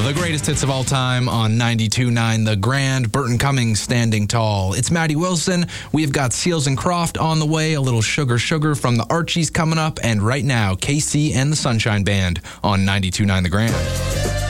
The greatest hits of all time on 92.9 The Grand. Burton Cummings standing tall. It's Maddie Wilson. We've got Seals and Croft on the way. A little Sugar Sugar from the Archies coming up. And right now, KC and the Sunshine Band on 92.9 The Grand.